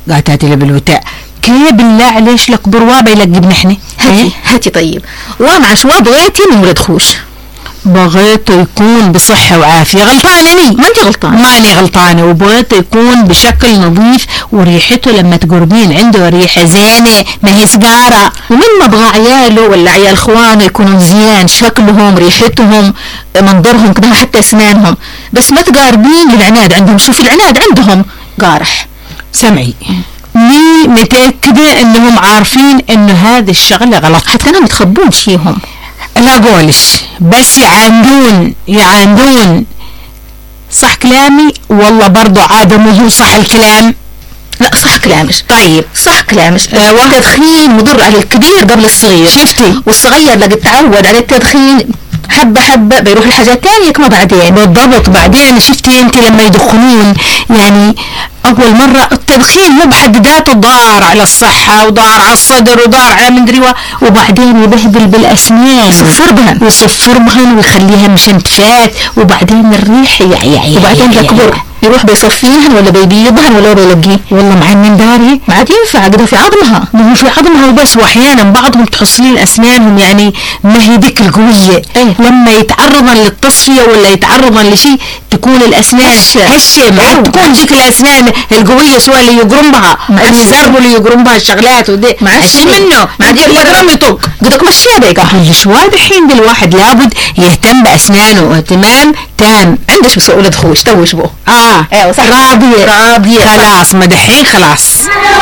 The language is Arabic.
قالت هاتي لي بالوتاء. كي بالله عليش لك بروابة يلقب نحن. هاتي طيب. ومع شو بغيتي من ولد خوش؟ بغيته يكون بصحة وعافية. غلطانة لي؟ ما انت غلطانة. ماني غلطانة. وبغيته يكون بشكل نظيف وريحته لما تقربين عنده ريحة زينة ما هي سجارة. ومن ما ابغى عياله ولا عيال اخوانه يكونوا زيان، شكلهم، ريحتهم، منظرهم كده، حتى اسنانهم، بس ما تقاربين العناد عندهم. شوفي العناد عندهم قارح. سمعي، مي متأكدة انهم عارفين انه هذه الشغلة غلط، حتى انا متخبون فيهم. لا قولش، بس يعاندون. صح كلامي؟ والله برضو عادة مو صح الكلام. لا صح كلامش. طيب صح كلامش. التدخين مضر على الكبير قبل الصغير. شفتي؟ والصغير لقد تعود على التدخين حبة حبة بيروح لحاجات تانية كما بعدين. بالضبط. بعدين شفتي انت لما يدخنون، يعني اول مرة التدخين مو بحد ذاته ضار على الصحة وضار على الصدر وضار على مدري وبعدين يبهدل بالاسنان، يصفر بهن ويخليها مشنتفات، وبعدين الريح وبعدين يكبر يروح بيصفيهن ولا بيبيضهن ولا بيلقيه. والله مع من داري ما عاد ينفع كده في عظمها. ما هو في عظمها وبس. واحيانا بعضهم تحصلين اسنانهم يعني ما هي ذيك القوية. لما يتعرضن للتصفية ولا يتعرضن لشيء تكون الاسنان هشة. ما تكون ذيك الاسنان القوية سواء اللي يقرم بها المزرب اللي يقرم بها الشغلات ودي هشة منه. ما عاد يقرم يطق قدك مشيها بيقع. شو الحين الواحد لابد يهتم باسنانه اهتمام تام. عندش مسؤولة خوش توش بو. راضية خلاص. ما دحين خلاص.